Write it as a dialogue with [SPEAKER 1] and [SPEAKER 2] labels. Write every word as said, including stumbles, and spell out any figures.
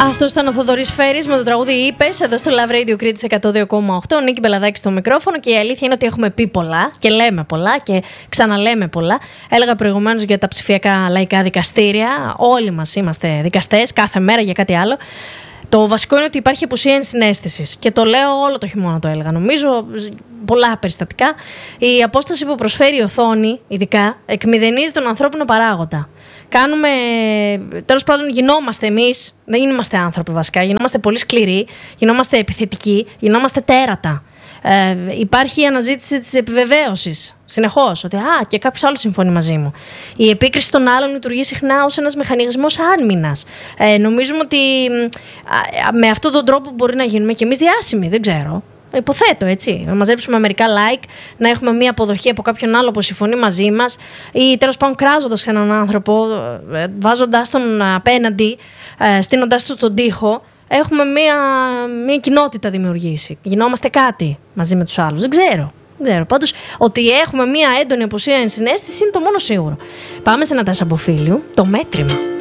[SPEAKER 1] Αυτό ήταν ο Θοδωρής Φέρης με το τραγούδι Είπες, εδώ στο Love Radio Κρήτης εκατό δύο κόμμα οκτώ. Νίκη Μπελαδάκη στο μικρόφωνο. Και η αλήθεια είναι ότι έχουμε πει πολλά και λέμε πολλά και ξαναλέμε πολλά. Έλεγα προηγουμένως για τα ψηφιακά λαϊκά δικαστήρια. Όλοι μας είμαστε δικαστές, κάθε μέρα για κάτι άλλο. Το βασικό είναι ότι υπάρχει απουσία ενσυναίσθησης. Και το λέω όλο το χειμώνα, το έλεγα. Νομίζω πολλά περιστατικά. Η απόσταση που προσφέρει η οθόνη, ειδικά, εκμηδενίζει τον ανθρώπινο παράγοντα. Κάνουμε, τέλος πάντων, γινόμαστε εμείς, δεν είμαστε άνθρωποι βασικά, γινόμαστε πολύ σκληροί, γινόμαστε επιθετικοί, γινόμαστε τέρατα. Ε, υπάρχει η αναζήτηση της επιβεβαίωσης συνεχώς, ότι α, και κάποιος άλλος συμφωνεί μαζί μου. Η επίκριση των άλλων λειτουργεί συχνά ως ένας μηχανισμός άμυνας. Ε, νομίζουμε ότι α, με αυτόν τον τρόπο μπορεί να γίνουμε και εμείς διάσημοι, δεν ξέρω. Υποθέτω, έτσι. Να μαζέψουμε μερικά like, να έχουμε μία αποδοχή από κάποιον άλλο που συμφωνεί μαζί μας, ή τέλος πάντων κράζοντας έναν άνθρωπο, βάζοντας τον απέναντι, στείνοντας του τον τοίχο. Έχουμε μία, μία κοινότητα δημιουργήσει. Γινόμαστε κάτι μαζί με τους άλλους. Δεν ξέρω. Δεν ξέρω. Πάντως, ότι έχουμε μία έντονη απουσία ενσυναίσθηση είναι το μόνο σίγουρο. Πάμε σε ένα Νατάσα Μποφίλιου, το μέτρημα.